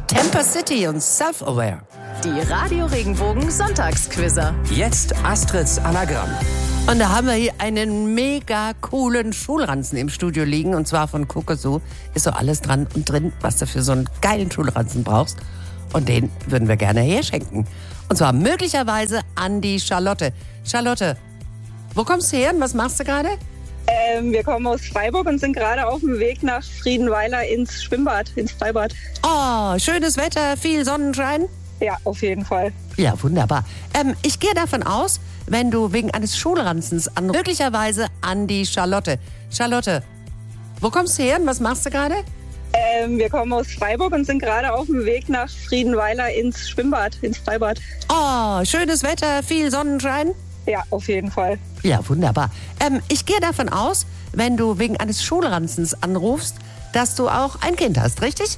Temper City und Self-Aware. Die Radio Regenbogen Sonntagsquizzer. Jetzt Astrids Anagramm. Und da haben wir hier einen mega coolen Schulranzen im Studio liegen. Und zwar von Kokosu. Ist so alles dran und drin, was du für so einen geilen Schulranzen brauchst. Und den würden wir gerne herschenken. Und zwar möglicherweise an die Charlotte. Charlotte, wo kommst du her und was machst du gerade? Wir kommen aus Freiburg und sind gerade auf dem Weg nach Friedenweiler ins Schwimmbad, ins Freibad. Oh, schönes Wetter, viel Sonnenschein. Ja, auf jeden Fall. Ja, wunderbar. Ich gehe davon aus, wenn du wegen eines Schulranzens möglicherweise an die Charlotte. Charlotte, wo kommst du her und was machst du gerade? Wir kommen aus Freiburg und sind gerade auf dem Weg nach Friedenweiler ins Schwimmbad, ins Freibad. Oh, schönes Wetter, viel Sonnenschein. Ja, auf jeden Fall. Ja, wunderbar. Ich gehe davon aus, wenn du wegen eines Schulranzens anrufst, dass du auch ein Kind hast, richtig?